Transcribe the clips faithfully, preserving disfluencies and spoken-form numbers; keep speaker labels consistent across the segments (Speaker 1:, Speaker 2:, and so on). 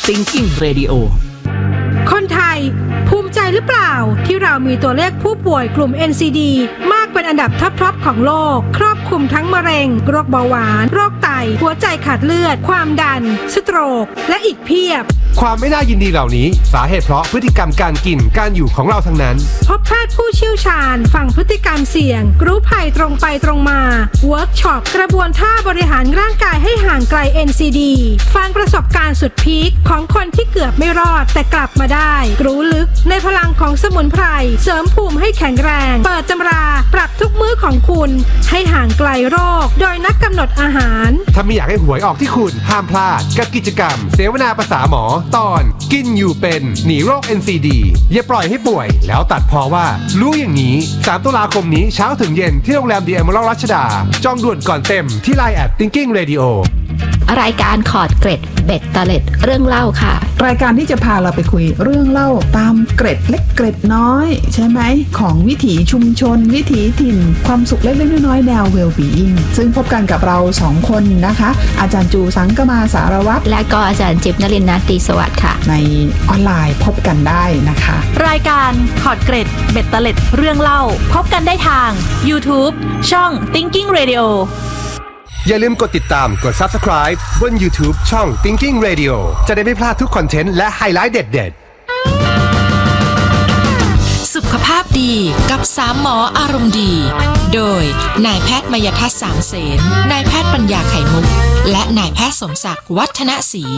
Speaker 1: Thinking Radio
Speaker 2: คนไทยภูมิใจหรือเปล่าที่เรามีตัวเลขผู้ป่วยกลุ่ม เอ็น ซี ดี มากเป็นอันดับท็อปๆของโลกครอบคลุมทั้งมะเร็งโรคเบาหวานโรคไตหัวใจขาดเลือดความดันสโตรกและอีกเพียบ
Speaker 3: ความไม่น่ายินดีเหล่านี้สาเหตุเพราะพฤติกรรมการกินการอยู่ของเราทั้งนั้น
Speaker 2: พบแพทย์ผู้เชี่ยวชาญฟังพฤติกรรมเสี่ยงรู้ภัยตรงไปตรงมาเวิร์กช็อปกระบวนท่าบริหารร่างกายให้ห่างไกล เอ็น ซี ดี ฟังประสบการณ์สุดพีคของคนที่เกือบไม่รอดแต่กลับมาได้รู้ลึกในพลังของสมุนไพรเสริมภูมิให้แข็งแรงเปิดตำราปรับทุกมื้อของคุณให้ห่างไกลโรคโดยนักกำหนดอาหาร
Speaker 3: ถ้าไม่อยากให้หวยออกที่คุณห้ามพลาดกับกิจกรรมเสวนาภาษาหมอตอนกินอยู่เป็นหนีโรค เอ็น ซี ดี อย่าปล่อยให้ป่วยแล้วตัดพอว่ารู้อย่างนี้สามตุลาคมนี้เช้าถึงเย็นที่โรงแรม The Emerald รัชดาจองด่วนก่อนเต็มที่ ไลน์ แอท Thinking Radio
Speaker 4: รายการขอดเกร็ดเบ็ดเตล็ดเรื่องเล่าค่ะ
Speaker 5: รายการที่จะพาเราไปคุยเรื่องเล่าตามเกร็ดเล็กเกร็ดน้อยใช่ไหมของวิถีชุมชนวิถีถิ่นความสุขเล็กๆน้อยๆแนว well-being ซึ่งพบกันกับเราสองคนนะคะอาจารย์จูสังกมาสารวัตร
Speaker 4: และก็อาจารย์จิ๊บนฤมลนาฏตีสวัสดิ์ค่ะ
Speaker 5: ในออนไลน์พบกันได้นะคะ
Speaker 6: รายการขอดเกร็ดเบ็ดเตล็ดเรื่องเล่าพบกันได้ทาง YouTube ช่อง Thinking Radio
Speaker 3: อย่าลืมกดติดตามกด Subscribe บน YouTube ช่อง Thinking Radio จะได้ไม่พลาดทุกคอนเทนต์และไฮไลท์เด็ด
Speaker 7: ๆสุขภาพดีกับสามหมออารมณ์ดีโดยนายแพทย์มยทัศน์สามเสนนายแพทย์ปัญญาไข่มุกและนายแพทย์สมศักดิ์วัฒนศรี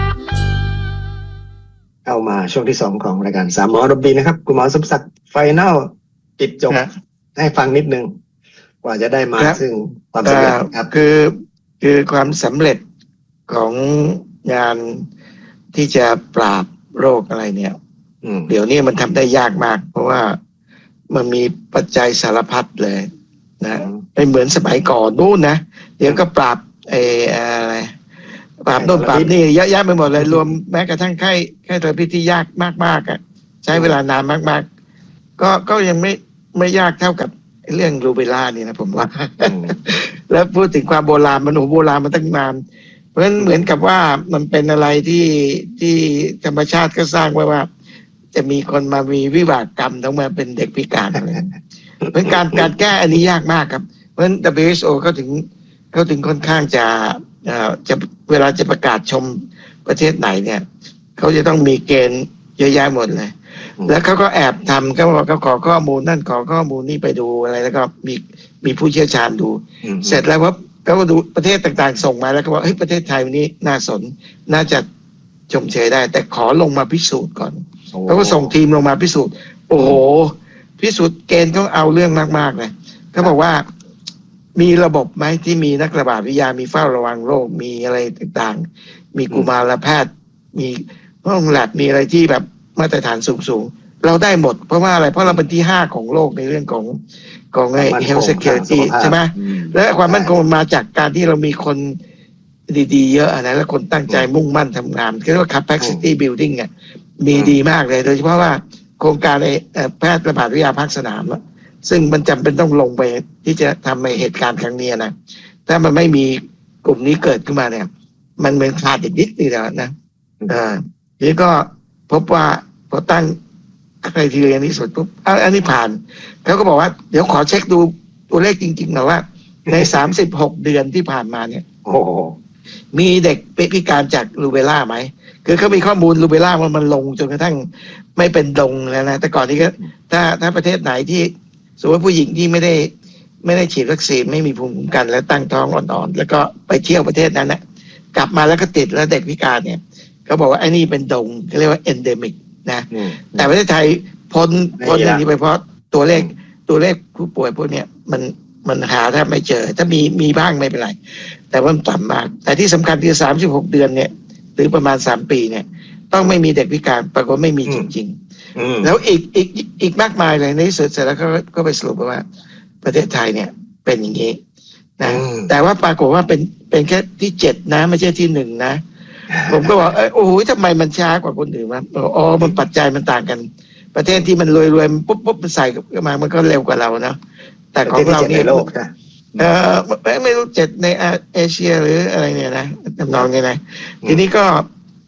Speaker 8: เข้ามาช่วงที่สองของรายการสามหมออารมณ์ดีนะครับคุณหมอสมศักดิ์ไฟแนลปิดจบให้ฟังนิดนึงกว่าจะได้มาซึ่งความสำเร็จครับ
Speaker 9: คือคือความสำเร็จของงานที่จะปราบโรคอะไรเนี่ยเดี๋ยวนี้มันทำได้ยากมากเพราะว่ามันมีปัจจัยสารพัดเลยนะไม่เหมือนสมัยก่อนนู้นนะเดี๋ยวก็ปราบไอ้อะไรปราบโน่นปราบนี่เยอะแยะไปหมดเลยรวมแม้กระทั่งไข้ไข้ทรพิษที่ยากมากๆอ่ะใช้เวลานานมากๆก็ก็ยังไม่ไม่ยากเท่ากับเรื่องรูเบล่านี่นะผมว่าแล้วพูดถึงความโบราณมันโอ้โบราณมาตั้งนานเพราะฉะนั้นเหมือนกับว่ามันเป็นอะไรที่ที่ธรรมชาติก็สร้างไว้ว่าจะมีคนมามีวิบากกรรมต้องมาเป็นเด็กพิการอะไรเพราะการการแก้อันนี้ยากมากครับเพราะฉะนั้น ดับเบิลยู เอช โอ เขาถึงเขาถึงค่อนข้างจะจะเวลาจะประกาศชมประเทศไหนเนี่ยเขาจะต้องมีเกณฑ์เยอะแยะหมดเลยแล้วเขาก็แอบทำก็บอกเขาขอข้อมูลนั่นขอข้อมูลนี่ไปดูอะไรแล้วก็มีมีผู้เชี่ยวชาญดูเสร็จแล้วว่าเขาก็ดูประเทศต่างๆส่งมาแล้วก็บอกเฮ้ยประเทศไทยวันนี้น่าสนน่าจะชมเชยได้แต่ขอลงมาพิสูจน์ก่อนเขาก็ส่งทีมลงมาพิสูจน์โอ้โหพิสูจน์เกณฑ์เขาเอาเรื่องมากๆเลยเขาบอกว่ามีระบบไหมที่มีนักระบาดวิทยามีเฝ้าระวังโรคมีอะไรต่างๆมีกุมารแพทย์มีห้องแลบมีอะไรที่แบบมาตรฐานสูงๆเราได้หมดเพราะว่าอะไรเพราะเราเป็นที่ห้าของโลกในเรื่องของของไอ้ health security ใช่ไหมและความมั่นคงมาจากการที่เรามีคนดีๆเยอะนะและคนตั้งใจมุ่งมั่นทำงานเรียกว่า capacity building อ่ะมีดีมากเลยโดยเฉพาะว่าโครงการไอ้แพทย์ระบาดวิทยาภาคสนามซึ่งมันจำเป็นต้องลงไปที่จะทำในเหตุการณ์ครั้งนี้นะถ้ามันไม่มีกลุ่มนี้เกิดขึ้นมาเนี่ยมันเหมือนขาดอีกนิดนึงแล้วนะอ่าทีนี้ก็พบว่าพอตั้งใครทีเรียนนี้สุดปุ๊บอันนี้ผ่านเขาก็บอกว่าเดี๋ยวขอเช็คดูตัวเลขจริงๆหน่อยว่าในสามสิบหกเดือนที่ผ่านมาเนี่ยโอ้มีเด็กพิการจากรูเบล่าไหมคือเขามีข้อมูลรูเบล่าว่ามันลงจนกระทั่งไม่เป็นดงแล้วนะแต่ก่อนนี้ก็ถ้าถ้าประเทศไหนที่สมมติผู้หญิงที่ไม่ได้ไม่ได้ฉีดวัคซีนไม่มีภูมิคุ้มกันแล้วตั้งท้องอ่อนๆแล้วก็ไปเที่ยวประเทศนั้นนะกลับมาแล้วก็ติดแล้วเด็กพิการเนี่ยเขาบอกว่าไอ้นี่เป็นดงเขาเรียกว่า endemic นะแต่ประเทศไทยพ้นพ้นอย่างนี้ไปเพราะตัวเลขตัวเลขผู้ป่วยพวกเนี้ยมันมันหาแทบไม่เจอถ้ามีมีบ้างไม่เป็นไรแต่ว่ามันต่ำมากแต่ที่สำคัญคือสามสิบหกเดือนเนี่ยหรือประมาณสามปีเนี่ยต้องไม่มีเด็กพิการปรากฏไม่มีจริงๆแล้วอีกอีกอีกมากมายเลยในที่สุดเสร็จแล้วก็ก็ไปสรุปว่าประเทศไทยเนี่ยเป็นอย่างนี้นะแต่ว่าปรากฏว่าเป็นเป็นแค่ที่เจ็ดนะไม่ใช่ที่หนึ่งนะผมก็บอกเออโอ้โหทำไมมันช้ากว่าคนอื่นวะอ๋อมันปัจจัยมันต่างกันประเทศที่มันรวยๆมันปุ๊บปุ๊บมันใส่มามันก็เร็วกว่าเราเนาะแต่ของเราเนี่ยเออไม่รู้เจ็ดในเอเชียหรืออะไรเนี่ยนะทำนองนี้นะทีนี้ก็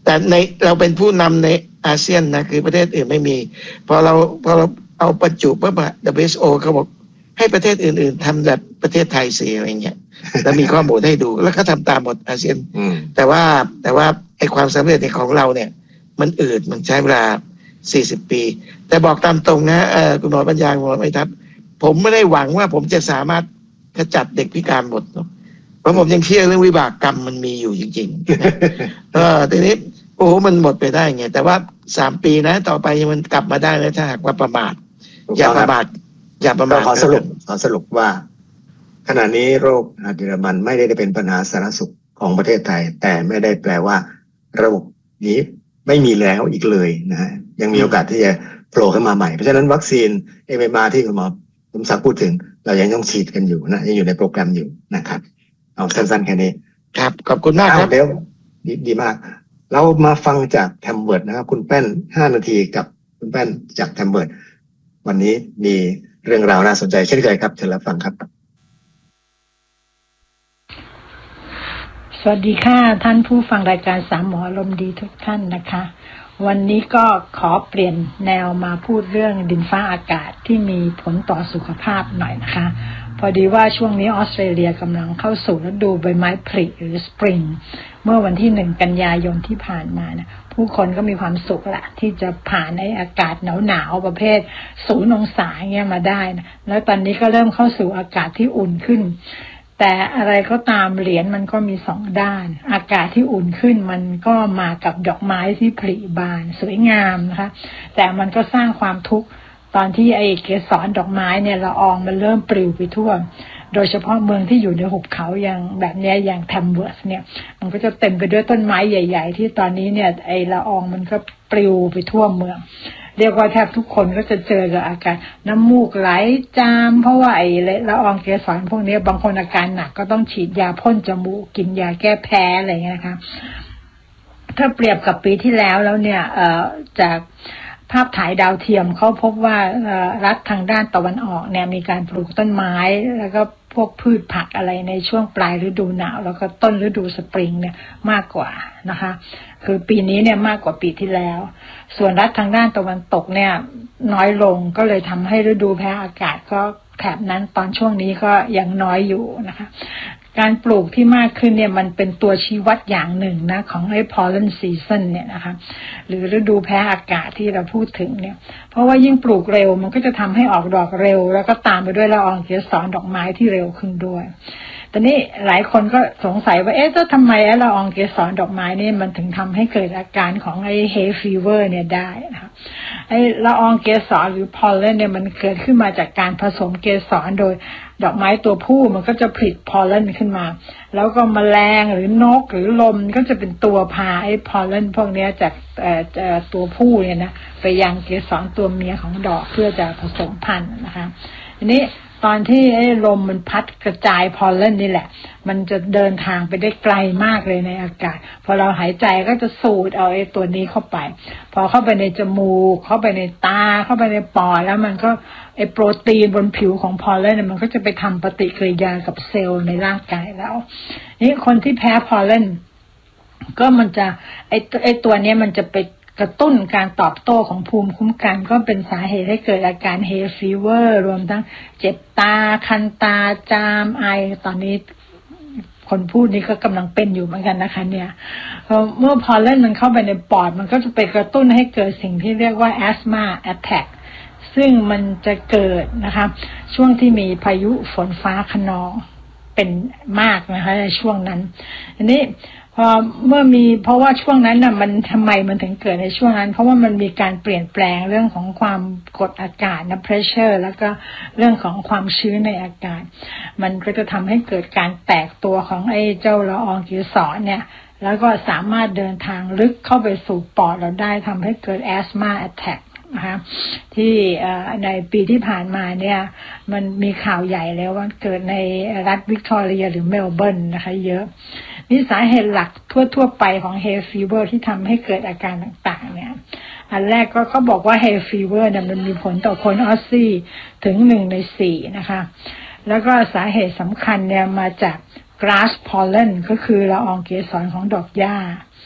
Speaker 9: แต่ในเราเป็นผู้นำในอาเซียนนะคือประเทศอื่นไม่มีพอเราพอเราเอาประจุปุ๊บอะ ดับเบิลยู เอช โอ เขาบอกให้ประเทศอื่นๆทำแบบประเทศไทยเสียอะไรเงี้ยแล้วมีข้อมูลให้ดูแล้วก็ทำตามหมดอาเซียนแต่ว่าแต่ว่าไอ้ความสำเร็จในของเราเนี่ยมันอืดมันใช้เวลาสี่สิบปีแต่บอกตามตรงนะเออคุณหมอปัญญาคุณหมอไม่ทับผมไม่ได้หวังว่าผมจะสามารถขจัดเด็กพิการหมดเพราะผมยังเชื่อเรื่องวิบากกรรมมันมีอยู่จริงๆเออทีนี้โอ้มันหมดไปได้ไงแต่ว่าสามปีนะต่อไปมันกลับมาได้นะถ้าหากว่าประมาทอย่าประมาทอย่าประมาท
Speaker 8: ขอสรุปขอสรุปว่าขณะนี้โรคหัดเยอรมันไม่ได้เป็นปัญหาสาธารณสุขของประเทศไทยแต่ไม่ได้แปลว่าระบบนี้ไม่มีแล้วอีกเลยนะฮะยังมีโอกาสที่จะโผล่ขึ้นมาใหม่เพราะฉะนั้นวัคซีนเอ็ม เอ็ม อาร์ ที่คุณหมอสมศักดิ์พูดถึงเรายังต้องฉีดกันอยู่นะยังอยู่ในโปรแกรมอยู่นะครับเอาสั้นๆแค่นี้
Speaker 9: ครับขอบคุณมากครับ
Speaker 8: เดี๋ยวดีดีมากเรามาฟังจากแทมเบิร์ดนะครับคุณแป้นห้านาทีกับคุณแป้นจากแทมเบิร์ดวันนี้มีเรื่องราวน่าสนใจเช่นเคยครับเชิญรับฟังครับ
Speaker 2: สวัสดีค่ะท่านผู้ฟังรายการสามหมอลมดีทุกท่านนะคะวันนี้ก็ขอเปลี่ยนแนวมาพูดเรื่องดินฟ้าอากาศที่มีผลต่อสุขภาพหน่อยนะคะพอดีว่าช่วงนี้ออสเตรเลียกำลังเข้าสู่ฤดูใบไม้ผลิหรือสปริงเมื่อวันที่หนึ่งกันยายนที่ผ่านมานะผู้คนก็มีความสุขละที่จะผ่านในอากาศหนาวๆประเภทศูนย์องศาเงี้ยมาได้นะแล้วตอนนี้ก็เริ่มเข้าสู่อากาศที่อุ่นขึ้นแต่อะไรก็ตามเหรียญมันก็มีสองด้านอากาศที่อุ่นขึ้นมันก็มากับดอกไม้ที่ผลิบานสวยงามนะคะแต่มันก็สร้างความทุกข์ตอนที่ไอ้เกสรดอกไม้เนี่ยละอองมันเริ่มปลิวไปทั่วโดยเฉพาะเมืองที่อยู่ในหุบเขาอย่างแบบนี้อย่างแทมเบิร์สเนี่ยมันก็จะเต็มไปด้วยต้นไม้ใหญ่ๆที่ตอนนี้เนี่ยไอ้ละอองมันก็ปลิวไปทั่วเมืองเรียกว่าแทบทุกคนก็จะเจอกับอาการน้ำมูกไหลจามเพราะว่าไอ้ละอองเกสรพวกนี้บางคนอาการหนักก็ต้องฉีดยาพ่นจมูกกินยาแก้แพ้อะไรอย่างเงี้ยนะคะถ้าเปรียบกับปีที่แล้วแล้วเนี่ยเอ่อจากภาพถ่ายดาวเทียมเขาพบว่ารัฐทางด้านตะวันออกเนี่ยมีการปลูกต้นไม้แล้วก็พวกพืชผักอะไรในช่วงปลายฤดูหนาวแล้วก็ต้นฤดูสปริงเนี่ยมากกว่านะคะคือปีนี้เนี่ยมากกว่าปีที่แล้วส่วนรัฐทางด้านตะวันตกเนี่ยน้อยลงก็เลยทำให้ฤดูแพ้อากาศก็แถบนั้นตอนช่วงนี้ก็ยังน้อยอยู่นะคะการปลูกที่มากขึ้นเนี่ยมันเป็นตัวชี้วัดอย่างหนึ่งนะของไอ้ pollen season เนี่ยนะคะหรือฤดูแพ้อากาศที่เราพูดถึงเนี่ยเพราะว่ายิ่งปลูกเร็วมันก็จะทำให้ออกดอกเร็วแล้วก็ตามไปด้วยละอองเกสรดอกไม้ที่เร็วขึ้นด้วยแต่นี่หลายคนก็สงสัยว่าเอ๊ะแล้วทำไมละอองเกสรดอกไม้นี่มันถึงทำให้เกิดอาการของไอ้ hay fever เนี่ยได้นะคะไอ้ละอองเกสรหรือ pollen เนี่ยมันเกิดขึ้นมาจากการผสมเกสรโดยดอกไม้ตัวผู้มันก็จะผลิต pollen ขึ้นมาแล้วก็แมลงหรือนกหรือลมก็จะเป็นตัวพาไอ้ pollen พวกนี้จากเอ่อตัวผู้เนี่ยนะไปยังเกสรตัวเมียของดอกเพื่อจะผสมพันธุ์นะคะทีนี้ตอนที่ไอ้ลมมันพัดกระจาย pollen นี่แหละมันจะเดินทางไปได้ไกลมากเลยในอากาศพอเราหายใจก็จะสูดเอาไอ้ตัวนี้เข้าไปพอเข้าไปในจมูกเข้าไปในตาเข้าไปในปอดแล้วมันก็ไอ้โปรตีนบนผิวของ pollen เนี่ยมันก็จะไปทำปฏิกิริยากับเซลล์ในร่างกายแล้วนี่คนที่แพ้ pollen ก็มันจะไอ้ไอ้ตัวนี้มันจะไปกระตุ้นการตอบโต้ของภูมิคุ้มกันก็เป็นสาเหตุให้เกิดอาการ hay fever รวมทั้งเจ็บตาคันตาจามไอตอนนี้คนพูดนี้ก็กำลังเป็นอยู่เหมือนกันนะคะเนี่ยเมื่อพอเล่นมันเข้าไปในปอดมันก็จะไปกระตุ้นให้เกิดสิ่งที่เรียกว่า asthma attack ซึ่งมันจะเกิดนะคะช่วงที่มีพายุฝนฟ้าคะนองเป็นมากนะคะในช่วงนั้นอันนี้พอเมื่อมีเพราะว่าช่วงนั้นน่ะมันทำไมมันถึงเกิดในช่วงนั้นเพราะว่ามันมีการเปลี่ยนแปลงเรื่องของความกดอากาศนะ pressure แล้วก็เรื่องของความชื้นในอากาศมันก็จะทำให้เกิดการแตกตัวของไอ้เจ้าละอองเกสรเนี่ยแล้วก็สามารถเดินทางลึกเข้าไปสู่ปอดเราได้ทำให้เกิด asthma attackนะคะที่ในปีที่ผ่านมาเนี่ยมันมีข่าวใหญ่แล้วว่าเกิดในรัฐวิกตอเรียหรือเมลเบิร์นนะคะเยอะนี่สาเหตุหลักทั่วๆไปของ hay fever ที่ทำให้เกิดอาการต่างๆเนี่ยอันแรกก็เขาบอกว่า hay fever เนี่ยมันมีผลต่อคนออสซี่ถึงหนึ่งในสี่นะคะแล้วก็สาเหตุสำคัญเนี่ยมาจาก grass pollen ก็คือละอองเกสรของดอกหญ้า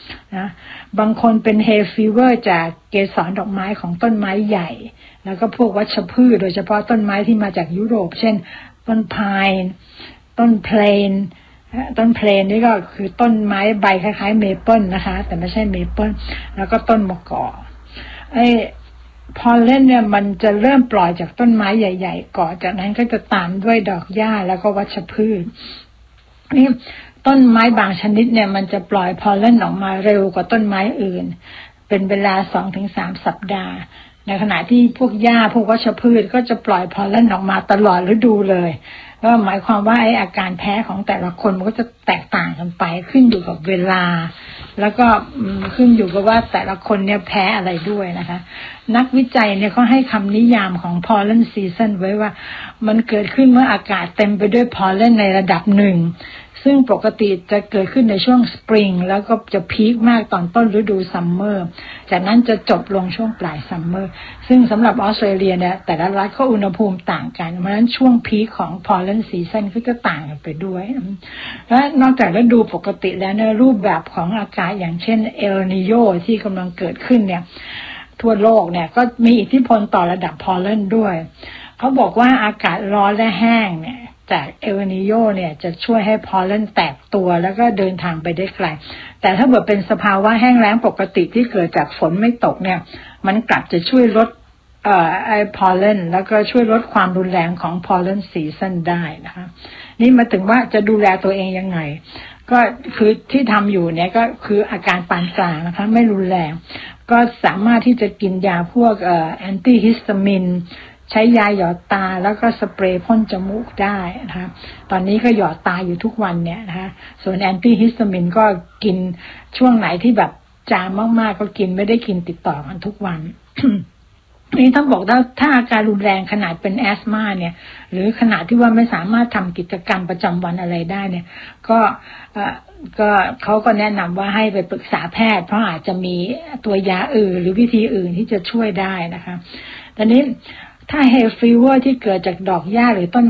Speaker 1: นะบางคนเป็นเฮฟีเวอร์จากเกสรดอกไม้ของต้นไม้ใหญ่แล้วก็พวกวัชพืชโดยเฉพาะต้นไม้ที่มาจากยุโรปเช่นต้นไพน์ต้นเพลนต้นเพลนนี่ก็คือต้นไม้ใบคล้ายๆเมเปิลนะคะแต่ไม่ใช่เมเปิลแล้วก็ต้นมะกอกไอ้พอลเลนเนี่ยมันจะเริ่มปล่อยจากต้นไม้ใหญ่ๆก่อนจากนั้นก็จะตามด้วยดอกหญ้าแล้วก็วัชพืชนี่ต้นไม้บางชนิดเนี่ยมันจะปล่อยพอลเลนออกมาเร็วกว่าต้นไม้อื่นเป็นเวลา สองถึงสาม สัปดาห์ในขณะที่พวกหญ้าพวกวัชพืชก็จะปล่อยพอลเลนออกมาตลอดฤดูเลยก็หมายความว่าไอ้อาการแพ้ของแต่ละคนมันก็จะแตกต่างกันไปขึ้นอยู่กับเวลาแล้วก็ขึ้นอยู่กับว่าแต่ละคนเนี่ยแพ้อะไรด้วยนะคะนักวิจัยเนี่ยเขาให้คำนิยามของ pollen season ไว้ว่ามันเกิดขึ้นเมื่ออากาศเต็มไปด้วย pollen ในระดับหนึ่งซึ่งปกติจะเกิดขึ้นในช่วงสปริงแล้วก็จะพีคมากตอนต้นฤดูซัมเมอร์จากนั้นจะจบลงช่วงปลายซัมเมอร์ซึ่งสำหรับออสเตรเลียเนี่ยแต่ละรัฐก็อุณหภูมิต่างกันเพราะฉะนั้นช่วงพีคของ pollen season ก็จะต่างกันไปด้วยและนอกจากฤดูปกติแล้วเนี่ยรูปแบบของอากาศอย่างเช่นเอลนีโญที่กำลังเกิดขึ้นเนี่ยทั่วโลกเนี่ยก็มีอิทธิพลต่อระดับ pollen ด้วยเขาบอกว่าอากาศร้อนและแห้งเนี่ยจากเอลนีโญเนี่ยจะช่วยให้พอลเลนแตกตัวแล้วก็เดินทางไปได้ไกลแต่ถ้าเกิดเป็นสภาวะแห้งแล้งปกติที่เกิดจากฝนไม่ตกเนี่ยมันกลับจะช่วยลดเอ่อไอ้พอลเลนแล้วก็ช่วยลดความรุนแรงของพอลเลนซีซั่นได้นะคะนี่มาถึงว่าจะดูแลตัวเองยังไงก็คือที่ทำอยู่เนี่ยก็คืออาการปานกลางนะคะไม่รุนแรงก็สามารถที่จะกินยาพวกเอ่อแอนตี้ฮิสตามินใช้ยาหยอดตาแล้วก็สเปรย์พ่นจมูกได้นะคะตอนนี้ก็หยอดตาอยู่ทุกวันเนี่ยนะคะส่วนแอนตี้ฮิสตามินก็กินช่วงไหนที่แบบจามมากๆก็กินไม่ได้กินติดต่อกันทุกวัน นี่ต้องบอกว่าถ้าอาการรุนแรงขนาดเป็นแอสมาเนี่ยหรือขนาดที่ว่าไม่สามารถทำกิจกรรมประจำวันอะไรได้เนี่ยก็ก็เขาก็แนะนำว่าให้ไปปรึกษาแพทย์เพราะอาจจะมีตัวยาอื่นหรือวิธีอื่นที่จะช่วยได้นะคะตอนนี้ถ้าเฮลฟีเวอร์ที่เกิดจากดอกหญ้าหรือต้น